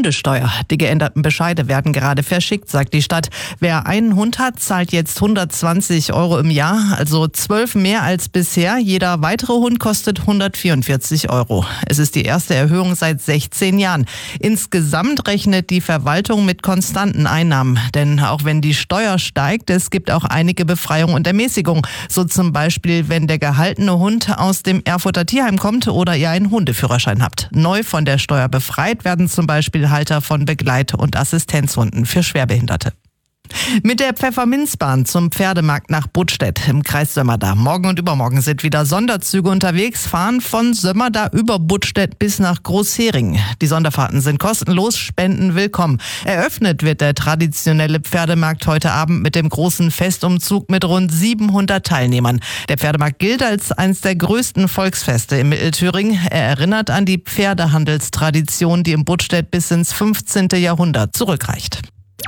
Hundesteuer. Die geänderten Bescheide werden gerade verschickt, sagt die Stadt. Wer einen Hund hat, zahlt jetzt 120 € im Jahr, also 12 mehr als bisher. Jeder weitere Hund kostet 144 €. Es ist die erste Erhöhung seit 16 Jahren. Insgesamt rechnet die Verwaltung mit konstanten Einnahmen. Denn auch wenn die Steuer steigt, es gibt auch einige Befreiungen und Ermäßigungen. So zum Beispiel, wenn der gehaltene Hund aus dem Erfurter Tierheim kommt oder ihr einen Hundeführerschein habt. Neu von der Steuer befreit werden zum Beispiel Halter von Begleit- und Assistenzhunden für Schwerbehinderte. Mit der Pfefferminzbahn zum Pferdemarkt nach Buttstedt im Kreis Sömmerda. Morgen und übermorgen sind wieder Sonderzüge unterwegs, fahren von Sömmerda über Buttstedt bis nach Großhering. Die Sonderfahrten sind kostenlos, Spenden willkommen. Eröffnet wird der traditionelle Pferdemarkt heute Abend mit dem großen Festumzug mit rund 700 Teilnehmern. Der Pferdemarkt gilt als eines der größten Volksfeste im Mittelthüringen. Er erinnert an die Pferdehandelstradition, die im Buttstedt bis ins 15. Jahrhundert zurückreicht.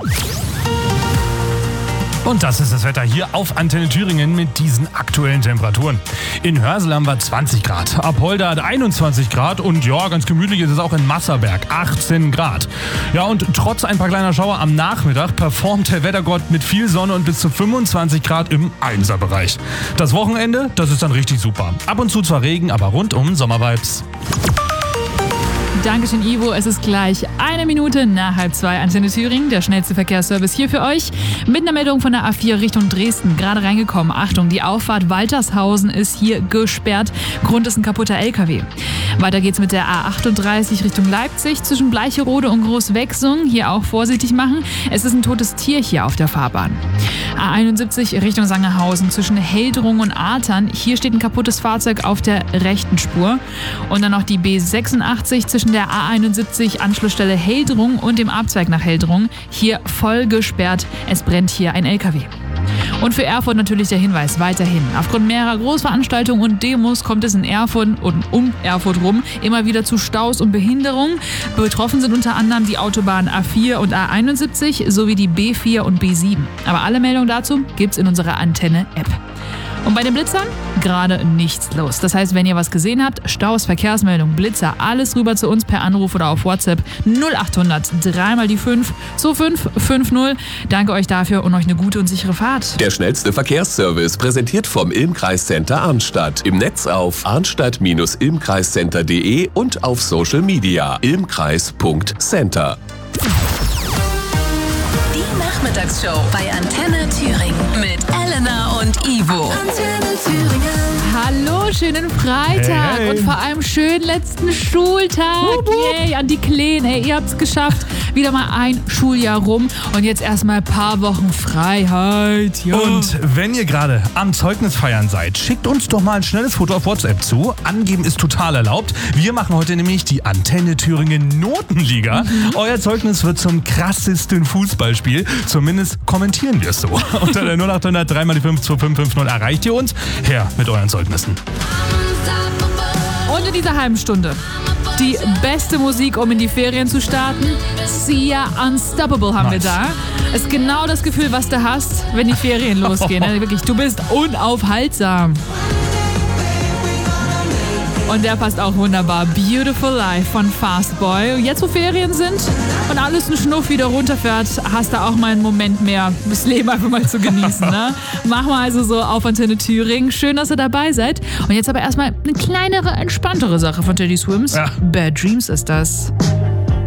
Und das ist das Wetter hier auf Antenne Thüringen mit diesen aktuellen Temperaturen. In Hörsel haben wir 20 Grad, Apolda hat 21 Grad und ja, ganz gemütlich ist es auch in Masserberg, 18 Grad. Ja, und trotz ein paar kleiner Schauer am Nachmittag performt der Wettergott mit viel Sonne und bis zu 25 Grad im 1er-Bereich. Das Wochenende, das ist dann richtig super. Ab und zu zwar Regen, aber rundum Sommervibes. Dankeschön, Ivo. Es ist gleich 1 Minute nach 1:30. Antenne Thüringen, der schnellste Verkehrsservice hier für euch. Mit einer Meldung von der A4 Richtung Dresden. Gerade reingekommen. Achtung, die Auffahrt Waltershausen ist hier gesperrt. Grund ist ein kaputter LKW. Weiter geht's mit der A38 Richtung Leipzig zwischen Bleicherode und Großwechsung. Hier auch vorsichtig machen. Es ist ein totes Tier hier auf der Fahrbahn. A71 Richtung Sangerhausen zwischen Heldrung und Artern. Hier steht ein kaputtes Fahrzeug auf der rechten Spur. Und dann noch die B86 zwischen der A71 Anschlussstelle Heldrung und dem Abzweig nach Heldrung. Hier voll gesperrt. Es brennt hier ein LKW. Und für Erfurt natürlich der Hinweis weiterhin. Aufgrund mehrerer Großveranstaltungen und Demos kommt es in Erfurt und um Erfurt rum immer wieder zu Staus und Behinderungen. Betroffen sind unter anderem die Autobahnen A4 und A71 sowie die B4 und B7. Aber alle Meldungen dazu gibt's in unserer Antenne-App. Und bei den Blitzern gerade nichts los. Das heißt, wenn ihr was gesehen habt, Staus, Verkehrsmeldung, Blitzer, alles rüber zu uns per Anruf oder auf WhatsApp 0800 3 mal die 5 2550. Danke euch dafür und euch eine gute und sichere Fahrt. Der schnellste Verkehrsservice präsentiert vom Ilmkreiscenter Arnstadt. Im Netz auf arnstadt-ilmkreiscenter.de und auf Social Media ilmkreis.center. Nachmittagsshow bei Antenne Thüringen mit Elena und Ivo. Antenne Thüringen. Hallo, schönen Freitag Hey. und vor allem schönen letzten Schultag. Yay, an die Kleen. Ey, ihr habt's geschafft. Wieder mal ein Schuljahr rum und jetzt erstmal ein paar Wochen Freiheit. Ja. Und wenn ihr gerade am Zeugnis feiern seid, schickt uns doch mal ein schnelles Foto auf WhatsApp zu. Angeben ist total erlaubt. Wir machen heute nämlich die Antenne Thüringen Notenliga. Euer Zeugnis wird zum krassesten Fußballspiel. Zumindest kommentieren wir es so. Unter der 0800 3 mal die 5 2550 erreicht ihr uns. Her mit euren Zeugnissen. Und in dieser halben Stunde die beste Musik, um in die Ferien zu starten. Sia Unstoppable haben wir da. Ist genau das Gefühl, was du hast, wenn die Ferien losgehen. Also wirklich, du bist unaufhaltsam. Und der passt auch wunderbar. Beautiful Life von Fastboy. Jetzt, wo Ferien sind und alles ein Schnuff wieder runterfährt, hast du auch mal einen Moment mehr, das Leben einfach mal zu genießen. Ne? Machen wir also so auf Antenne Thüringen. Schön, dass ihr dabei seid. Und jetzt aber erstmal eine kleinere, entspanntere Sache von Teddy Swims. Ja. Bad Dreams ist das.